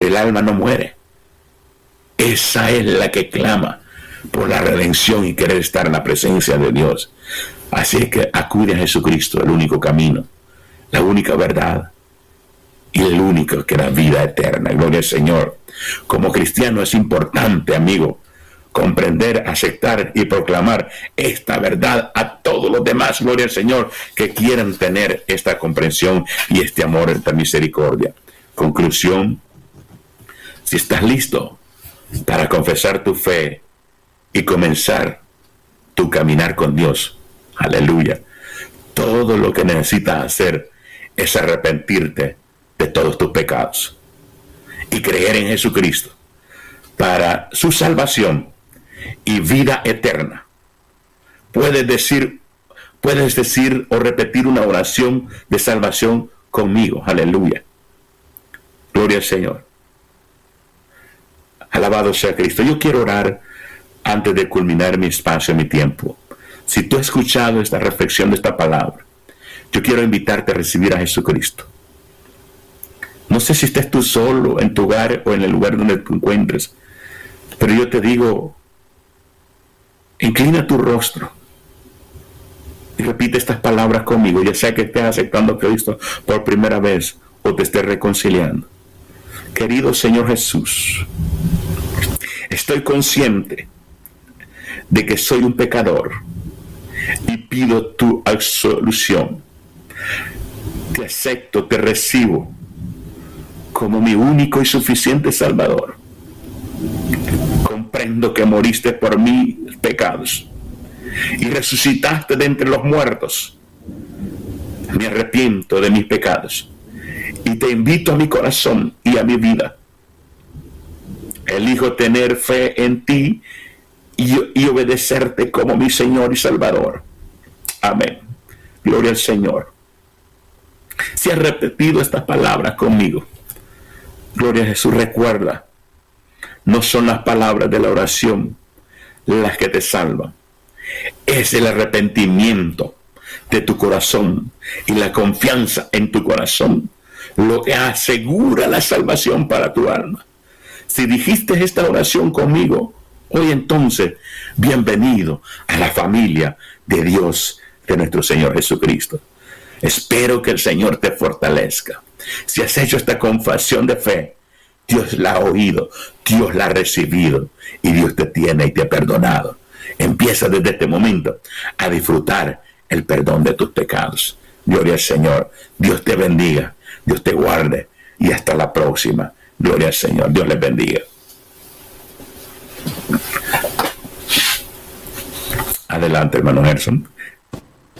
el alma no muere. Esa es la que clama por la redención y querer estar en la presencia de Dios. Así que acude a Jesucristo, el único camino, la única verdad y el único que da vida eterna. Gloria al Señor. Como cristiano es importante, amigo, comprender, aceptar y proclamar esta verdad a todos los demás, gloria al Señor, que quieran tener esta comprensión y este amor, esta misericordia. Conclusión: si estás listo para confesar tu fe y comenzar tu caminar con Dios, aleluya, todo lo que necesitas hacer es arrepentirte de todos tus pecados y creer en Jesucristo para su salvación y vida eterna. Puedes decir o repetir una oración de salvación conmigo, aleluya. Gloria al Señor. Alabado sea Cristo. Yo quiero orar antes de culminar mi espacio, mi tiempo. Si tú has escuchado esta reflexión de esta palabra, yo quiero invitarte a recibir a Jesucristo. No sé si estés tú solo en tu hogar o en el lugar donde te encuentres, pero yo te digo, inclina tu rostro y repite estas palabras conmigo, ya sea que estés aceptando a Cristo por primera vez o te estés reconciliando. Querido Señor Jesús, estoy consciente de que soy un pecador y pido tu absolución. Te acepto, te recibo como mi único y suficiente Salvador. Comprendo que moriste por mis pecados y resucitaste de entre los muertos. Me arrepiento de mis pecados y te invito a mi corazón y a mi vida. Elijo tener fe en ti y obedecerte como mi Señor y Salvador. Amén. Gloria al Señor. Si has repetido estas palabras conmigo, gloria a Jesús, recuerda, no son las palabras de la oración las que te salvan. Es el arrepentimiento de tu corazón y la confianza en tu corazón lo que asegura la salvación para tu alma. Si dijiste esta oración conmigo, hoy entonces, bienvenido a la familia de Dios, de nuestro Señor Jesucristo. Espero que el Señor te fortalezca. Si has hecho esta confesión de fe, Dios la ha oído, Dios la ha recibido y Dios te tiene y te ha perdonado. Empieza desde este momento a disfrutar el perdón de tus pecados. Gloria al Señor. Dios te bendiga, Dios te guarde y hasta la próxima. Gloria al Señor. Dios les bendiga. Adelante, hermano Gerson.